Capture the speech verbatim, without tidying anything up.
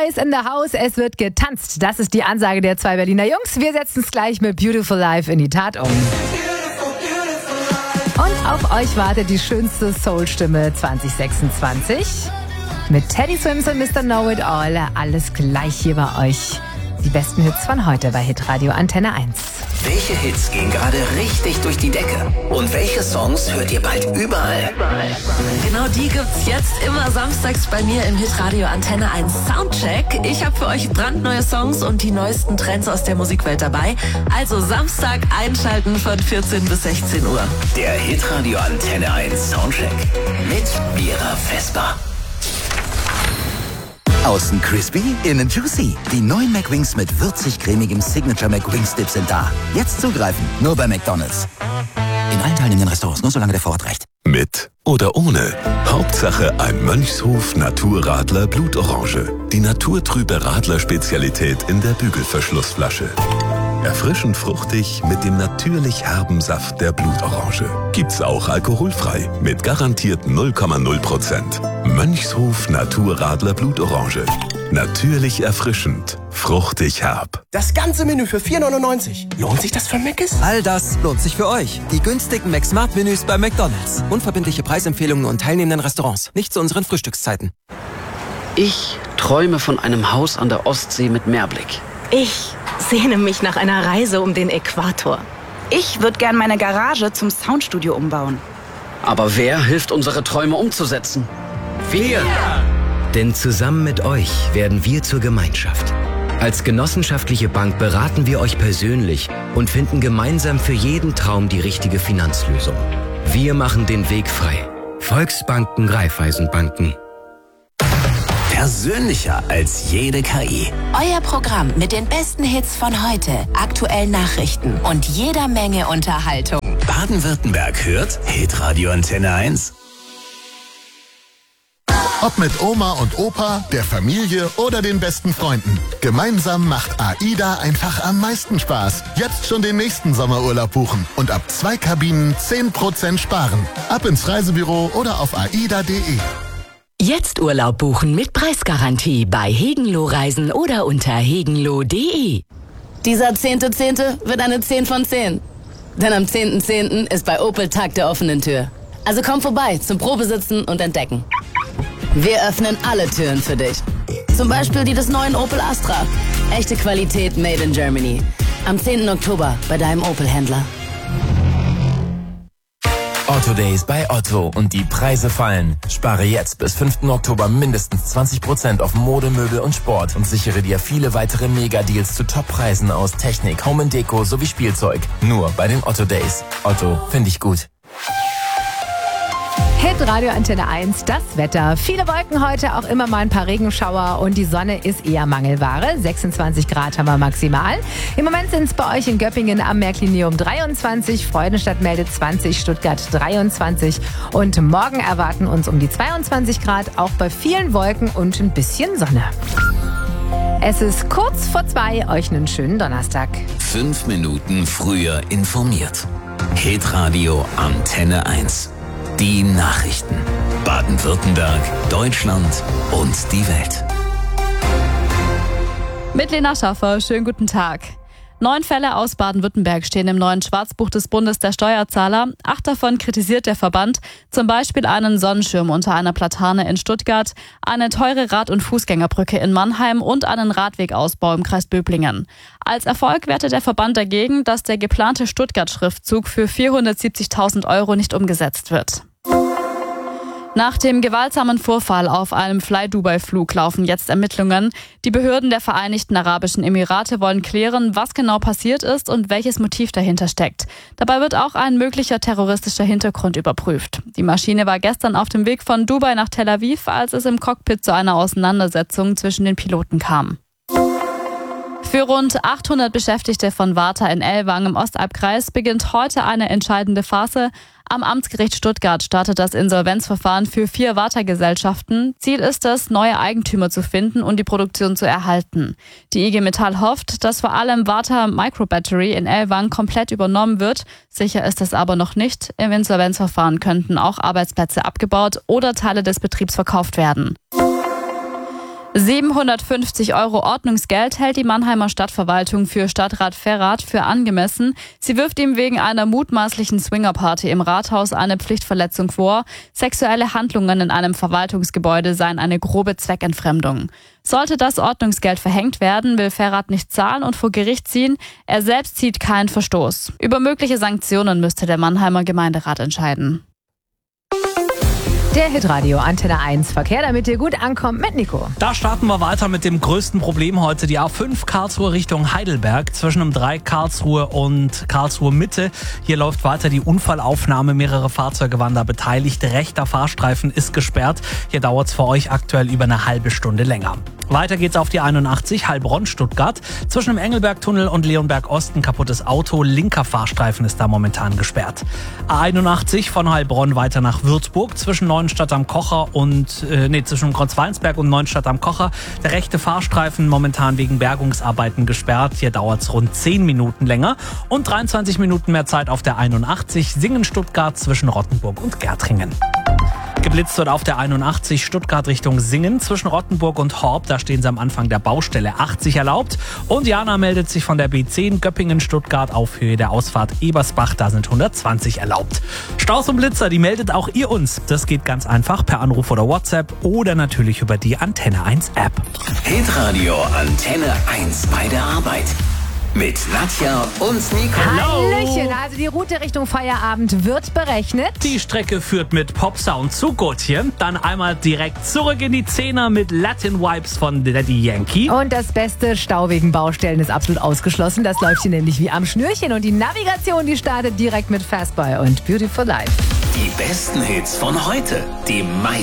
Boys in the House, es wird getanzt. Das ist die Ansage der zwei Berliner Jungs. Wir setzen es gleich mit Beautiful Life in die Tat um. Und auf euch wartet die schönste Soul-Stimme zwanzig sechsundzwanzig. Mit Teddy Swims und Mister Know It All. Alles gleich hier bei euch. Die besten Hits von heute bei Hitradio Antenne eins. Welche Hits gehen gerade richtig durch die Decke? Und welche Songs hört ihr bald überall? Genau die gibt's jetzt immer samstags bei mir im Hitradio Antenne eins Soundcheck. Ich habe für euch brandneue Songs und die neuesten Trends aus der Musikwelt dabei. Also Samstag einschalten von vierzehn bis sechzehn Uhr. Der Hitradio Antenne eins Soundcheck mit Vera Vesper. Außen crispy, innen juicy. Die neuen McWings mit würzig-cremigem Signature McWings Dip sind da. Jetzt zugreifen, nur bei McDonald's. In allen teilnehmenden Restaurants, nur solange der Vorrat reicht. Mit oder ohne. Hauptsache ein Mönchshof Naturradler Blutorange. Die naturtrübe Radler-Spezialität in der Bügelverschlussflasche. Erfrischend fruchtig mit dem natürlich herben Saft der Blutorange. Gibt's auch alkoholfrei mit garantiert null Komma null Prozent. Mönchshof Naturradler Blutorange. Natürlich erfrischend, fruchtig herb. Das ganze Menü für vier neunundneunzig. Lohnt sich das für Mc's? All das lohnt sich für euch. Die günstigen McSmart-Menüs bei McDonald's. Unverbindliche Preisempfehlungen und teilnehmenden Restaurants. Nicht zu unseren Frühstückszeiten. Ich träume von einem Haus an der Ostsee mit Meerblick. Ich sehne mich nach einer Reise um den Äquator. Ich würde gern meine Garage zum Soundstudio umbauen. Aber wer hilft, unsere Träume umzusetzen? Wir! Denn zusammen mit euch werden wir zur Gemeinschaft. Als genossenschaftliche Bank beraten wir euch persönlich und finden gemeinsam für jeden Traum die richtige Finanzlösung. Wir machen den Weg frei. Volksbanken, Raiffeisenbanken. Persönlicher als jede K I. Euer Programm mit den besten Hits von heute, aktuellen Nachrichten und jeder Menge Unterhaltung. Baden-Württemberg hört Hitradio Antenne eins. Ob mit Oma und Opa, der Familie oder den besten Freunden. Gemeinsam macht AIDA einfach am meisten Spaß. Jetzt schon den nächsten Sommerurlaub buchen und ab zwei Kabinen zehn Prozent sparen. Ab ins Reisebüro oder auf aida punkt de. Jetzt Urlaub buchen mit Preisgarantie bei Hegenloh Reisen oder unter hegenloh punkt de. Dieser zehnte Zehnte wird eine zehn von zehn. Denn am zehnten Zehnten ist bei Opel Tag der offenen Tür. Also komm vorbei zum Probesitzen und Entdecken. Wir öffnen alle Türen für dich. Zum Beispiel die des neuen Opel Astra. Echte Qualität made in Germany. Am zehnten Oktober bei deinem Opel-Händler. Otto Days bei Otto und die Preise fallen. Spare jetzt bis fünften Oktober mindestens zwanzig Prozent auf Mode, Möbel und Sport und sichere dir viele weitere Mega-Deals zu Top-Preisen aus Technik, Home and Deko sowie Spielzeug. Nur bei den Otto Days. Otto, finde ich gut. Hitradio Antenne eins, das Wetter. Viele Wolken heute, auch immer mal ein paar Regenschauer und die Sonne ist eher Mangelware. sechsundzwanzig Grad haben wir maximal. Im Moment sind es bei euch in Göppingen am Märklinium dreiundzwanzig, Freudenstadt meldet zwanzig, Stuttgart dreiundzwanzig und morgen erwarten uns um die zweiundzwanzig Grad, auch bei vielen Wolken und ein bisschen Sonne. Es ist kurz vor zwei, euch einen schönen Donnerstag. Fünf Minuten früher informiert. Hitradio Antenne eins. Die Nachrichten. Baden-Württemberg, Deutschland und die Welt. Mit Lena Schaffer, schönen guten Tag. Neun Fälle aus Baden-Württemberg stehen im neuen Schwarzbuch des Bundes der Steuerzahler. Acht davon kritisiert der Verband, zum Beispiel einen Sonnenschirm unter einer Platane in Stuttgart, eine teure Rad- und Fußgängerbrücke in Mannheim und einen Radwegausbau im Kreis Böblingen. Als Erfolg wertet der Verband dagegen, dass der geplante Stuttgart-Schriftzug für vierhundertsiebzigtausend Euro nicht umgesetzt wird. Nach dem gewaltsamen Vorfall auf einem Fly-Dubai-Flug laufen jetzt Ermittlungen. Die Behörden der Vereinigten Arabischen Emirate wollen klären, was genau passiert ist und welches Motiv dahinter steckt. Dabei wird auch ein möglicher terroristischer Hintergrund überprüft. Die Maschine war gestern auf dem Weg von Dubai nach Tel Aviv, als es im Cockpit zu einer Auseinandersetzung zwischen den Piloten kam. Für rund achthundert Beschäftigte von Warta in Ellwangen im Ostalbkreis beginnt heute eine entscheidende Phase. Am Amtsgericht Stuttgart startet das Insolvenzverfahren für vier Warta-Gesellschaften. Ziel ist es, neue Eigentümer zu finden und die Produktion zu erhalten. Die I G Metall hofft, dass vor allem Warta Microbattery in Ellwangen komplett übernommen wird. Sicher ist es aber noch nicht. Im Insolvenzverfahren könnten auch Arbeitsplätze abgebaut oder Teile des Betriebs verkauft werden. siebenhundertfünfzig Euro Ordnungsgeld hält die Mannheimer Stadtverwaltung für Stadtrat Ferrath für angemessen. Sie wirft ihm wegen einer mutmaßlichen Swingerparty im Rathaus eine Pflichtverletzung vor. Sexuelle Handlungen in einem Verwaltungsgebäude seien eine grobe Zweckentfremdung. Sollte das Ordnungsgeld verhängt werden, will Ferrath nicht zahlen und vor Gericht ziehen. Er selbst sieht keinen Verstoß. Über mögliche Sanktionen müsste der Mannheimer Gemeinderat entscheiden. Der Hitradio Antenne eins Verkehr, damit ihr gut ankommt mit Nico. Da starten wir weiter mit dem größten Problem heute. Die A fünf Karlsruhe Richtung Heidelberg zwischen dem drei Karlsruhe und Karlsruhe Mitte. Hier läuft weiter die Unfallaufnahme. Mehrere Fahrzeuge waren da beteiligt. Rechter Fahrstreifen ist gesperrt. Hier dauert es für euch aktuell über eine halbe Stunde länger. Weiter geht's auf die einundachtzig Heilbronn-Stuttgart. Zwischen dem Engelberg-Tunnel und Leonberg-Osten kaputtes Auto. Linker Fahrstreifen ist da momentan gesperrt. A einundachtzig von Heilbronn weiter nach Würzburg. Zwischen Neuenstadt am Kocher und, äh, nee, zwischen Kreuzweinsberg und Neuenstadt am Kocher. Der rechte Fahrstreifen momentan wegen Bergungsarbeiten gesperrt. Hier dauert's rund zehn Minuten länger. Und dreiundzwanzig Minuten mehr Zeit auf der einundachtzig Singen-Stuttgart zwischen Rottenburg und Gärtringen. Geblitzt wird auf der einundachtzig Stuttgart Richtung Singen zwischen Rottenburg und Horb. Da stehen sie am Anfang der Baustelle. achtzig erlaubt. Und Jana meldet sich von der B zehn Göppingen-Stuttgart auf Höhe der Ausfahrt Ebersbach. Da sind hundertzwanzig erlaubt. Staus und Blitzer, die meldet auch ihr uns. Das geht ganz einfach per Anruf oder WhatsApp oder natürlich über die Antenne eins App. Hitradio Antenne eins bei der Arbeit. Mit Nadja und Nico. Hallöchen, also die Route Richtung Feierabend wird berechnet. Die Strecke führt mit Popsound zu Gotchen, dann einmal direkt zurück in die Zehner mit Latin Vibes von Daddy Yankee. Und das beste Stau wegen Baustellen ist absolut ausgeschlossen. Das läuft hier nämlich wie am Schnürchen. Und die Navigation, die startet direkt mit Fastboy und Beautiful Life. Die besten Hits von heute. Die meisten